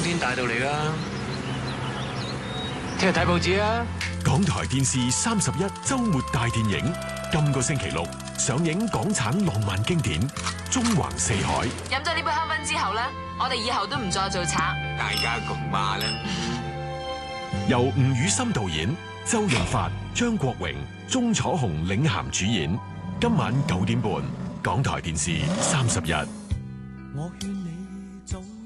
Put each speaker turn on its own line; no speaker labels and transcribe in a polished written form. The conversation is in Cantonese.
天帶到嚟啦。聽日睇報紙啊！
港台電視31周末大電影，今個星期六上映港產浪漫經典《縱橫四海》。
飲咗呢杯香檳之後咧，我哋以後都唔再做賊。
大家咁話啦。
由吳宇森導演，周潤發、張國榮、鐘楚紅領銜主演。今晚9點半，港台電視31。
我勸你早